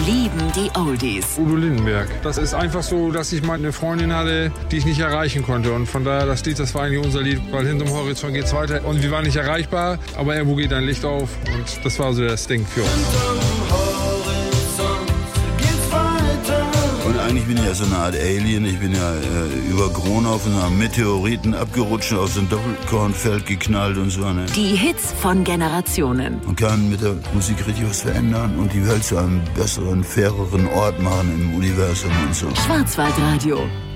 lieben die Oldies. Udo Lindenberg. Das ist einfach so, dass ich mal eine Freundin hatte, die ich nicht erreichen konnte. Und von daher, das Lied, das war eigentlich unser Lied, weil hinterm Horizont geht's weiter. Und wir waren nicht erreichbar, aber irgendwo geht ein Licht auf. Und das war so das Ding für uns. Und eigentlich bin ich ja so eine Art Alien. Ich bin ja über Gronau auf einem Meteoriten abgerutscht, auf so ein Doppelkornfeld geknallt und so. Ne? Die Hits von Generationen. Man kann mit der Musik richtig was verändern und die Welt zu einem besseren, faireren Ort machen im Universum und so. Schwarzwaldradio.